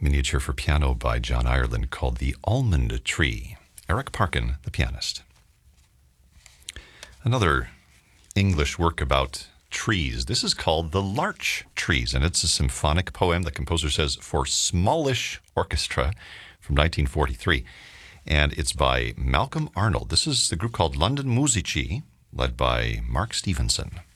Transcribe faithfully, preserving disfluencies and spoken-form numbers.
miniature for piano by John Ireland called The Almond Tree. Eric Parkin, the pianist. Another English work about trees. This is called The Larch Trees, and it's a symphonic poem, the composer says, for smallish orchestra from nineteen forty-three. And it's by Malcolm Arnold. This is the group called London Musici, led by Mark Stevenson.